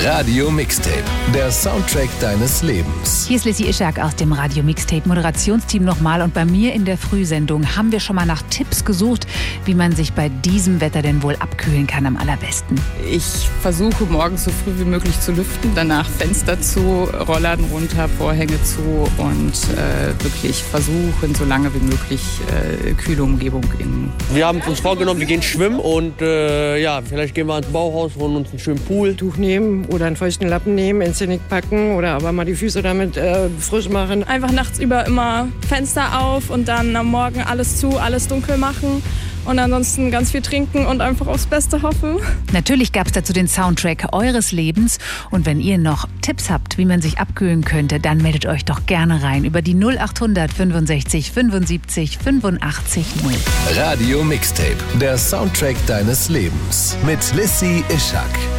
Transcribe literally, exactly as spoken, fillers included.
Radio Mixtape, der Soundtrack deines Lebens. Hier ist Lissy Ischak aus dem Radio Mixtape Moderationsteam nochmal. Und bei mir in der Frühsendung haben wir schon mal nach Tipps gesucht, wie man sich bei diesem Wetter denn wohl abkühlen kann am allerbesten. Ich versuche morgens so früh wie möglich zu lüften, danach Fenster zu, Rollladen runter, Vorhänge zu und äh, wirklich versuchen, so lange wie möglich äh, kühle Umgebung in. Wir haben uns vorgenommen, wir gehen schwimmen und äh, ja, vielleicht gehen wir ins Bauhaus, holen uns einen schönen Pool. Tuch nehmen oder einen feuchten Lappen nehmen, ins Genick packen oder aber mal die Füße damit äh, frisch machen. Einfach nachts über immer Fenster auf und dann am Morgen alles zu, alles dunkel machen. Und ansonsten ganz viel trinken und einfach aufs Beste hoffen. Natürlich gab es dazu den Soundtrack eures Lebens. Und wenn ihr noch Tipps habt, wie man sich abkühlen könnte, dann meldet euch doch gerne rein über die null acht hundert fünfundsechzig fünfundsiebzig fünfundachtzig null. Radio Mixtape, der Soundtrack deines Lebens mit Lissy Ischak.